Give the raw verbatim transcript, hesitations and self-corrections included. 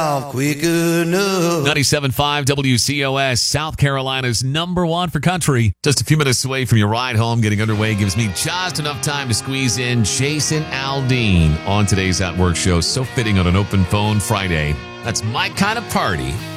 off quick enough. ninety-seven point five W C O S, South Carolina's number one for country. Just a few minutes away from your ride home. Getting underway gives me just enough time to squeeze in Jason Aldean on today's At Work show. So fitting on an open phone Friday. That's my kind of party.